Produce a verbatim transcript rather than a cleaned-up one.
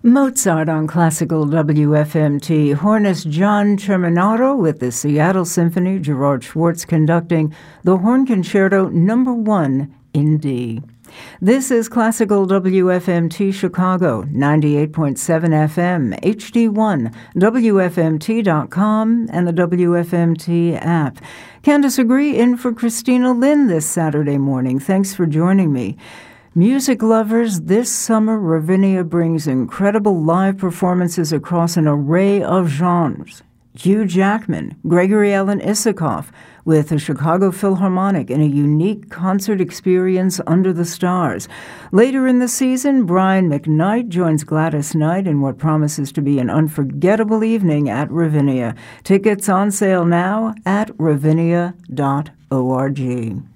Mozart on Classical W F M T. Hornist John Cerminato with the Seattle Symphony, Gerard Schwartz conducting the Horn Concerto Number One in D. This is Classical W F M T Chicago, ninety-eight point seven F M, H D one, W F M T dot com, and the W F M T app. Candace Agree in for Christina Lynn this Saturday morning. Thanks for joining me. Music lovers, this summer Ravinia brings incredible live performances across an array of genres. Hugh Jackman, Gregory Alan Isakov, with the Chicago Philharmonic in a unique concert experience under the stars. Later in the season, Brian McKnight joins Gladys Knight in what promises to be an unforgettable evening at Ravinia. Tickets on sale now at ravinia dot org.